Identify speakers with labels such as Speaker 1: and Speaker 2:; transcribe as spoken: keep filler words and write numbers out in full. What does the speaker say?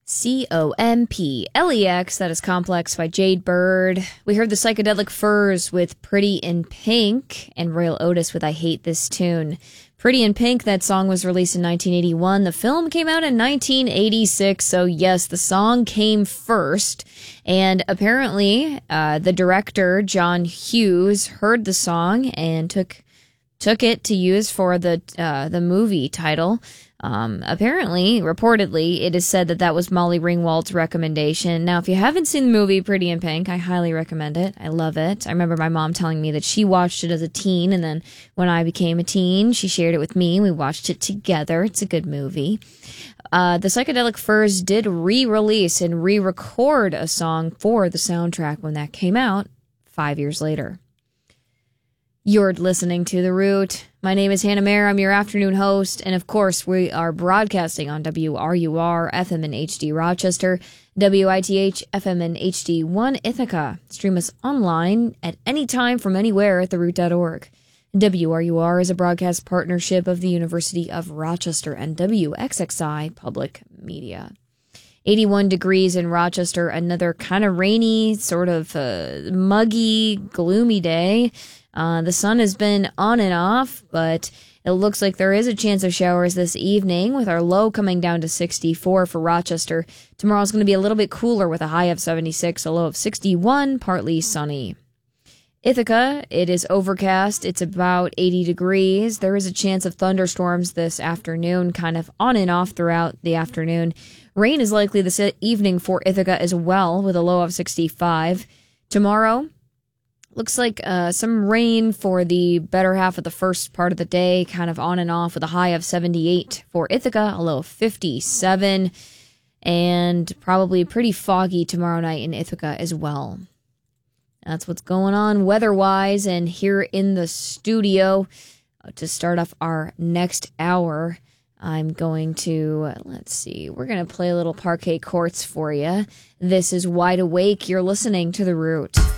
Speaker 1: C O M P L E X, that is Complex by Jade Bird. We heard the Psychedelic Furs with Pretty in Pink, and Royal Otis with I Hate This Tune. Pretty in Pink, that song was released in nineteen eighty-one. The film came out in nineteen eighty-six, so yes, the song came first. And apparently, uh, the director, John Hughes, heard the song and took took it to use for the uh, the movie title. Um, apparently, reportedly, it is said that that was Molly Ringwald's recommendation. Now, if you haven't seen the movie Pretty in Pink, I highly recommend it. I love it. I remember my mom telling me that she watched it as a teen, and then when I became a teen, she shared it with me. We watched it together. It's a good movie. Uh, the Psychedelic Furs did re-release and re-record a song for the soundtrack when that came out five years later. You're listening to The Root. My name is Hannah Mayer. I'm your afternoon host. And of course, we are broadcasting on W R U R F M and H D Rochester, W I T H F M and H D one Ithaca. Stream us online at any time from anywhere at the root dot org. W R U R is a broadcast partnership of the University of Rochester and W X X I Public Media. eighty-one degrees in Rochester, another kind of rainy, sort of uh, muggy, gloomy day. Uh, the sun has been on and off, but it looks like there is a chance of showers this evening, with our low coming down to sixty-four for Rochester. Tomorrow's going to be a little bit cooler with a high of seventy-six, a low of sixty-one, partly sunny. Ithaca, it is overcast. It's about eighty degrees. There is a chance of thunderstorms this afternoon, kind of on and off throughout the afternoon. Rain is likely this evening for Ithaca as well, with a low of sixty-five. Tomorrow, looks like uh, some rain for the better half of the first part of the day, kind of on and off, with a high of seventy-eight for Ithaca, a low of fifty-seven, and probably pretty foggy tomorrow night in Ithaca as well. That's what's going on weather-wise, and here in the studio uh, to start off our next hour, I'm going to, let's see, we're going to play a little Parquet Courts for you. This is Wide Awake. You're listening to The Root.